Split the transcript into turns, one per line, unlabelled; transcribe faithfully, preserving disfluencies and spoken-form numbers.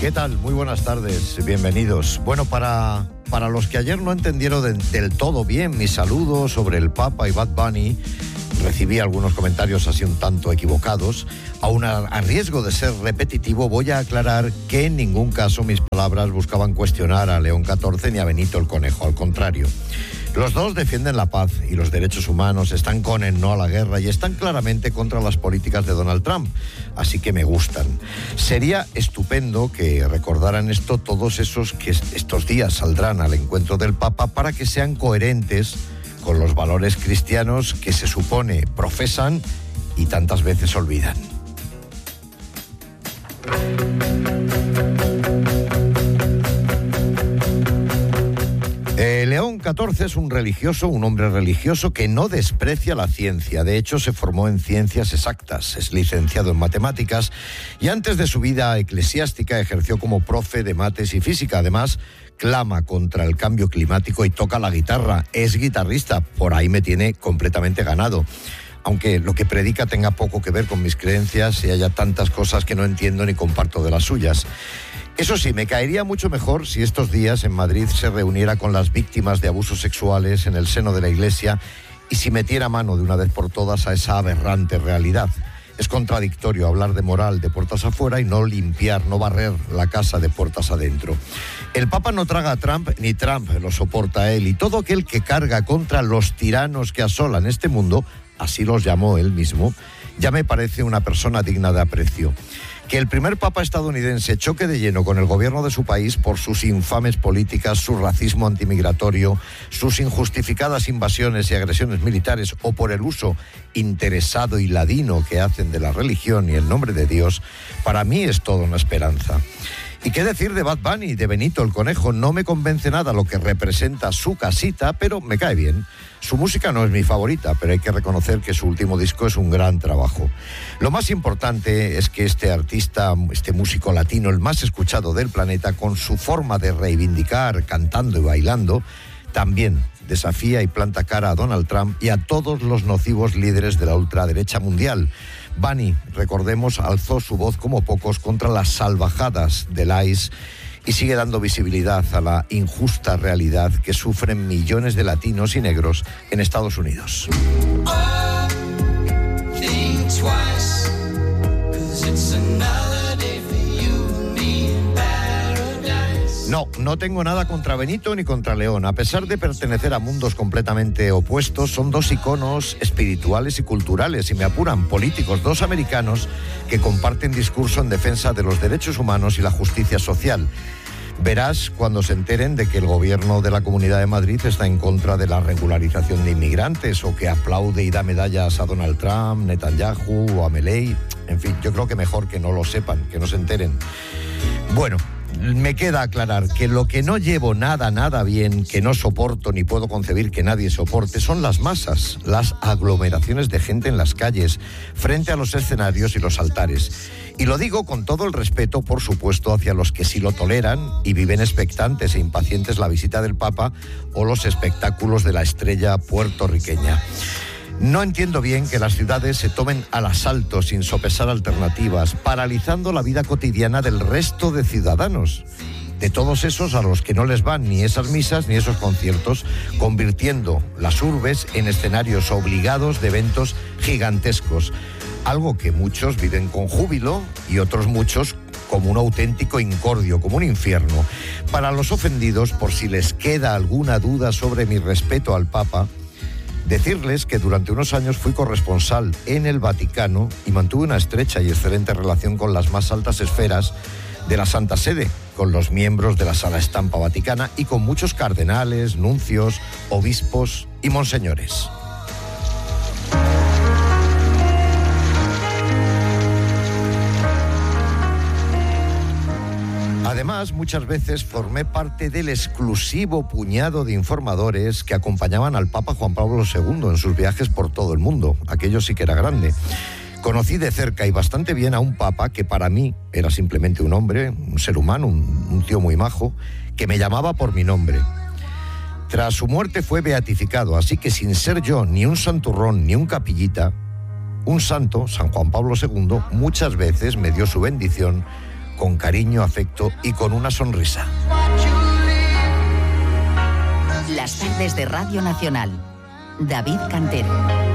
¿Qué tal? Muy buenas tardes, bienvenidos. Bueno, para, para los que ayer no entendieron de, del todo bien mi saludo sobre el Papa y Bad Bunny, recibí algunos comentarios así un tanto equivocados. Aún a, a riesgo de ser repetitivo, voy a aclarar que en ningún caso mis palabras buscaban cuestionar a León catorce ni a Benito el Conejo, al contrario. Los dos defienden la paz y los derechos humanos, están con el no a la guerra y están claramente contra las políticas de Donald Trump, así que me gustan. Sería estupendo que recordaran esto todos esos que estos días saldrán al encuentro del Papa para que sean coherentes con los valores cristianos que se supone profesan y tantas veces olvidan. Eh, León catorce es un religioso, un hombre religioso que no desprecia la ciencia. De hecho, se formó en ciencias exactas, es licenciado en matemáticas y antes de su vida eclesiástica ejerció como profe de mates y física. Además, clama contra el cambio climático y toca la guitarra. Es guitarrista, por ahí me tiene completamente ganado. Aunque lo que predica tenga poco que ver con mis creencias y haya tantas cosas que no entiendo ni comparto de las suyas. Eso sí, me caería mucho mejor si estos días en Madrid se reuniera con las víctimas de abusos sexuales en el seno de la Iglesia y si metiera mano de una vez por todas a esa aberrante realidad. Es contradictorio hablar de moral de puertas afuera y no limpiar, no barrer la casa de puertas adentro. El Papa no traga a Trump, ni Trump lo soporta a él, y todo aquel que carga contra los tiranos que asolan este mundo, así los llamó él mismo, ya me parece una persona digna de aprecio. Que el primer papa estadounidense choque de lleno con el gobierno de su país por sus infames políticas, su racismo antimigratorio, sus injustificadas invasiones y agresiones militares o por el uso interesado y ladino que hacen de la religión y el nombre de Dios, para mí es toda una esperanza. ¿Y qué decir de Bad Bunny, de Benito el Conejo? No me convence nada lo que representa su casita, pero me cae bien. Su música no es mi favorita, pero hay que reconocer que su último disco es un gran trabajo. Lo más importante es que este artista, este músico latino, el más escuchado del planeta, con su forma de reivindicar, cantando y bailando, también desafía y planta cara a Donald Trump y a todos los nocivos líderes de la ultraderecha mundial. Bunny, recordemos, alzó su voz como pocos contra las salvajadas del ICE y sigue dando visibilidad a la injusta realidad que sufren millones de latinos y negros en Estados Unidos. No, no tengo nada contra Benito ni contra León. A pesar de pertenecer a mundos completamente opuestos, son dos iconos espirituales y culturales, y me apuran, políticos, dos americanos que comparten discurso en defensa de los derechos humanos y la justicia social. Verás cuando se enteren de que el gobierno de la Comunidad de Madrid está en contra de la regularización de inmigrantes o que aplaude y da medallas a Donald Trump, Netanyahu o a Milei. En fin, yo creo que mejor que no lo sepan, que no se enteren. Bueno, me queda aclarar que lo que no llevo nada, nada bien, que no soporto ni puedo concebir que nadie soporte, son las masas, las aglomeraciones de gente en las calles, frente a los escenarios y los altares. Y lo digo con todo el respeto, por supuesto, hacia los que sí lo toleran y viven expectantes e impacientes la visita del Papa o los espectáculos de la estrella puertorriqueña. No entiendo bien que las ciudades se tomen al asalto sin sopesar alternativas, paralizando la vida cotidiana del resto de ciudadanos, de todos esos a los que no les van ni esas misas ni esos conciertos, convirtiendo las urbes en escenarios obligados de eventos gigantescos, algo que muchos viven con júbilo y otros muchos como un auténtico incordio, como un infierno. Para los ofendidos, por si les queda alguna duda sobre mi respeto al Papa, decirles que durante unos años fui corresponsal en el Vaticano y mantuve una estrecha y excelente relación con las más altas esferas de la Santa Sede, con los miembros de la Sala Estampa Vaticana y con muchos cardenales, nuncios, obispos y monseñores. Además, muchas veces formé parte del exclusivo puñado de informadores que acompañaban al Papa Juan Pablo segundo en sus viajes por todo el mundo. Aquello sí que era grande. Conocí de cerca y bastante bien a un papa que para mí era simplemente un hombre, un ser humano, un, un tío muy majo, que me llamaba por mi nombre. Tras su muerte fue beatificado, así que sin ser yo ni un santurrón ni un capillita, un santo, San Juan Pablo segundo, muchas veces me dio su bendición con cariño, afecto y con una sonrisa.
Las tardes de Radio Nacional. David Cantero.